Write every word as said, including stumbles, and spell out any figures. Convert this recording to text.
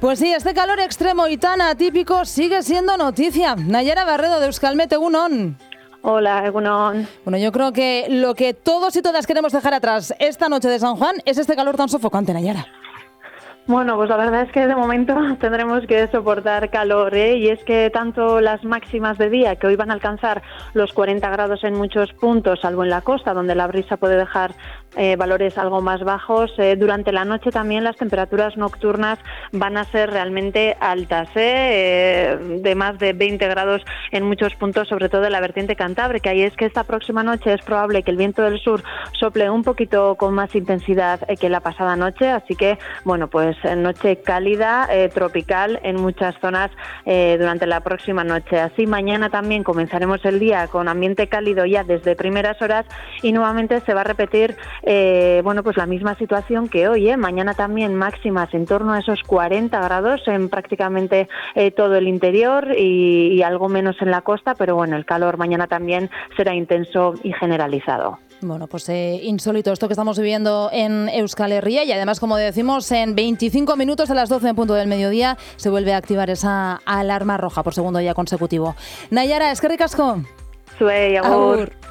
Pues sí, este calor extremo y tan atípico sigue siendo noticia. Nayara Barredo de Euskalmet, egunon. Hola, egunon. Bueno, yo creo que lo que todos y todas queremos dejar atrás esta noche de San Juan es este calor tan sofocante, Nayara. Bueno, pues la verdad es que de momento tendremos que soportar calor, ¿eh? Y es que tanto las máximas de día, que hoy van a alcanzar los cuarenta grados en muchos puntos, salvo en la costa, donde la brisa puede dejar eh, valores algo más bajos, eh, durante la noche también las temperaturas nocturnas van a ser realmente altas, ¿eh? Eh, de más de veinte grados en muchos puntos, sobre todo en la vertiente cantábrica. Y es que esta próxima noche es probable que el viento del sur sople un poquito con más intensidad eh, que la pasada noche, así que, bueno, pues noche cálida, eh, tropical en muchas zonas eh, durante la próxima noche. Así mañana también comenzaremos el día con ambiente cálido ya desde primeras horas y nuevamente se va a repetir eh, bueno, pues la misma situación que hoy. ¿eh? Mañana también máximas en torno a esos cuarenta grados en prácticamente eh, todo el interior y, y algo menos en la costa, pero bueno, el calor mañana también será intenso y generalizado. Bueno, pues eh, insólito esto que estamos viviendo en Euskal Herria y además, como decimos, en veinticinco minutos a las doce en punto del mediodía se vuelve a activar esa alarma roja por segundo día consecutivo. Nayara, eskerrik asko. Zuei, agur. Agur.